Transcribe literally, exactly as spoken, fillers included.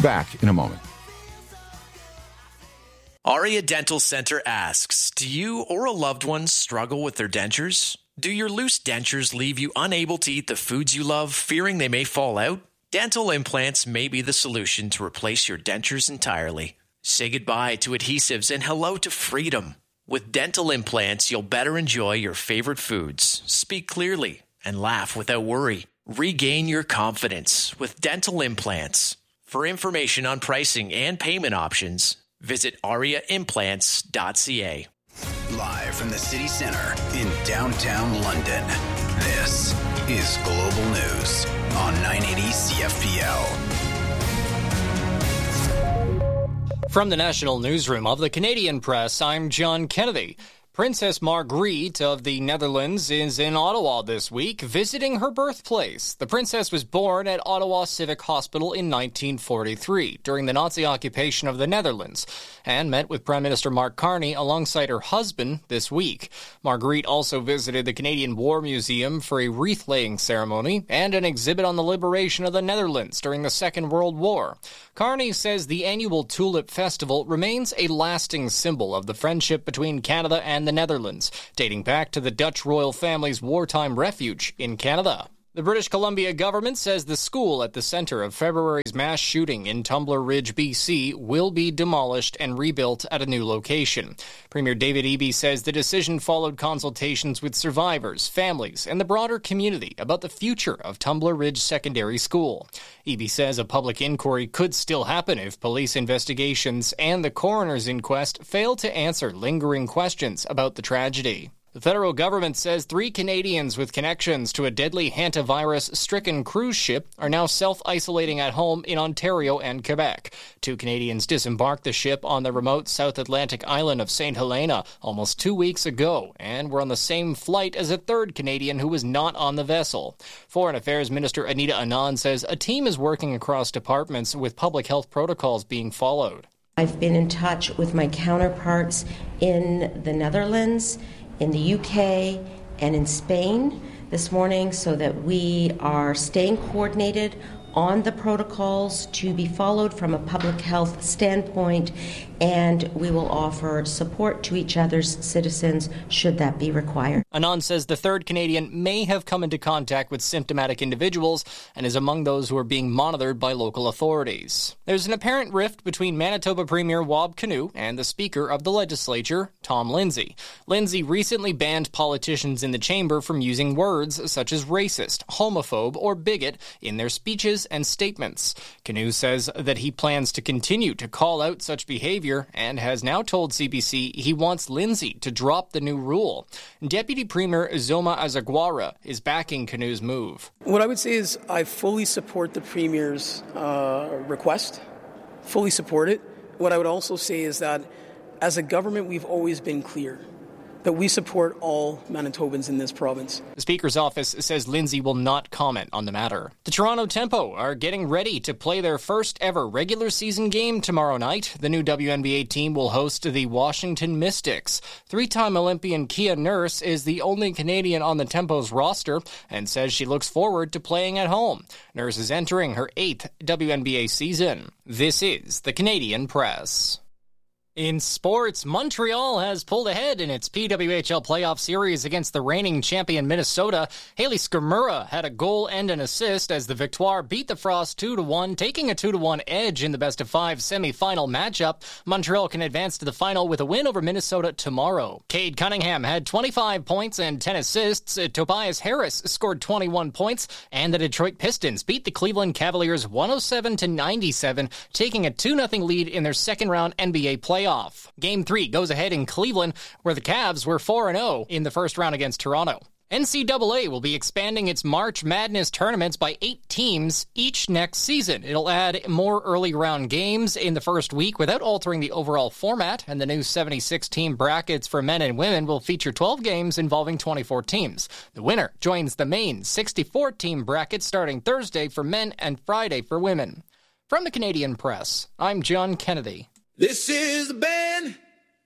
Back in a moment. Aria Dental Center asks, do you or a loved one struggle with their dentures? Do your loose dentures leave you unable to eat the foods you love, fearing they may fall out? Dental implants may be the solution to replace your dentures entirely. Say goodbye to adhesives and hello to freedom. With dental implants, you'll better enjoy your favorite foods, speak clearly, and laugh without worry. Regain your confidence with dental implants. For information on pricing and payment options, visit aria implants dot c a. Live from the city center in downtown London, this is Global News on nine eighty C F P L. From the National Newsroom of the Canadian Press, I'm John Kennedy. Princess Margriet of the Netherlands is in Ottawa this week, visiting her birthplace. The princess was born at Ottawa Civic Hospital in nineteen forty-three, during the Nazi occupation of the Netherlands, and met with Prime Minister Mark Carney alongside her husband this week. Margriet also visited the Canadian War Museum for a wreath-laying ceremony and an exhibit on the liberation of the Netherlands during the Second World War. Carney says the annual Tulip Festival remains a lasting symbol of the friendship between Canada and the Netherlands, dating back to the Dutch royal family's wartime refuge in Canada. The British Columbia government says the school at the center of February's mass shooting in Tumbler Ridge, B C, will be demolished and rebuilt at a new location. Premier David Eby says the decision followed consultations with survivors, families, and the broader community about the future of Tumbler Ridge Secondary School. Eby says a public inquiry could still happen if police investigations and the coroner's inquest fail to answer lingering questions about the tragedy. The federal government says three Canadians with connections to a deadly hantavirus-stricken cruise ship are now self-isolating at home in Ontario and Quebec. Two Canadians disembarked the ship on the remote South Atlantic island of Saint Helena almost two weeks ago and were on the same flight as a third Canadian who was not on the vessel. Foreign Affairs Minister Anita Anand says a team is working across departments with public health protocols being followed. I've been in touch with my counterparts in the Netherlands, in the U K, and in Spain this morning so that we are staying coordinated on the protocols to be followed from a public health standpoint, and we will offer support to each other's citizens should that be required. Anand says the third Canadian may have come into contact with symptomatic individuals and is among those who are being monitored by local authorities. There's an apparent rift between Manitoba Premier Wab Kinew and the Speaker of the Legislature, Tom Lindsay. Lindsay recently banned politicians in the chamber from using words such as racist, homophobe, or bigot in their speeches and statements. Kinew says that he plans to continue to call out such behavior and has now told C B C he wants Lindsay to drop the new rule. Deputy Premier Zoma Azagwara is backing Kinew's move. What I would say is I fully support the Premier's uh, request, fully support it. What I would also say is that as a government, we've always been clear that we support all Manitobans in this province. The Speaker's office says Lindsay will not comment on the matter. The Toronto Tempo are getting ready to play their first ever regular season game tomorrow night. The new W N B A team will host the Washington Mystics. Three-time Olympian Kia Nurse is the only Canadian on the Tempo's roster and says she looks forward to playing at home. Nurse is entering her eighth W N B A season. This is the Canadian Press. In sports, Montreal has pulled ahead in its P W H L playoff series against the reigning champion Minnesota. Haley Skrmura had a goal and an assist as the Victoire beat the Frost two to one, taking a two to one edge in the best-of-five semifinal matchup. Montreal can advance to the final with a win over Minnesota tomorrow. Cade Cunningham had twenty-five points and ten assists. Tobias Harris scored twenty-one points, and the Detroit Pistons beat the Cleveland Cavaliers one oh seven to ninety-seven, taking a two nothing lead in their second-round N B A playoff. Off. Game three goes ahead in Cleveland, where the Cavs were four and oh in the first round against Toronto. N C double A will be expanding its March Madness tournaments by eight teams each next season. It'll add more early round games in the first week without altering the overall format, and the new seventy-six team brackets for men and women will feature twelve games involving twenty-four teams. The winner joins the main sixty-four team bracket starting Thursday for men and Friday for women. From the Canadian Press, I'm John Kennedy. This is the band